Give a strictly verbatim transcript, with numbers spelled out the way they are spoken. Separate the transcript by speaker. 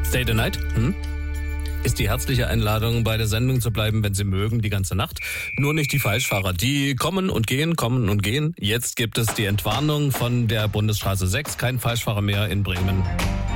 Speaker 1: Stay the night? Hm? Ist die herzliche Einladung, bei der Sendung zu bleiben, wenn Sie mögen, die ganze Nacht. Nur nicht die Falschfahrer. Die kommen und gehen, kommen und gehen. Jetzt gibt es die Entwarnung von der Bundesstraße sechs. Kein Falschfahrer mehr in Bremen.